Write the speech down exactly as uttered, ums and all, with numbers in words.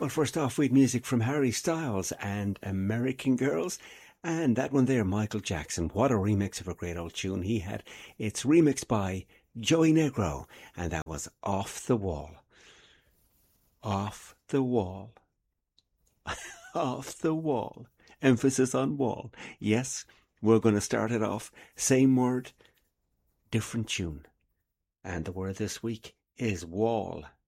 Well, first off, we had music from Harry Styles and American Girls. And that one there, Michael Jackson. What a remix of a great old tune he had. It's remixed by Joey Negro. And that was Off the Wall. Off the wall. Off the wall. Emphasis on wall. Yes, we're going to start it off. Same word, different tune. And the word this week is wall.